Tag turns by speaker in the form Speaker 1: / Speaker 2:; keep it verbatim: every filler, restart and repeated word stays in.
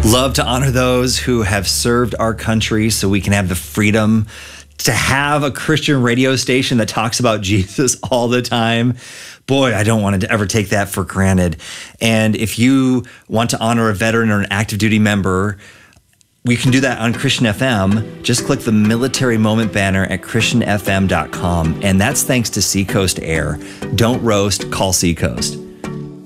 Speaker 1: Love to honor those who have served our country so we can have the freedom to have a Christian radio station that talks about Jesus all the time. Boy, I don't want to ever take that for granted. And if you want to honor a veteran or an active duty member, we can do that on Christian F M. Just click the Military Moment banner at christian f m dot com. And that's thanks to Seacoast Air. Don't roast, call Seacoast.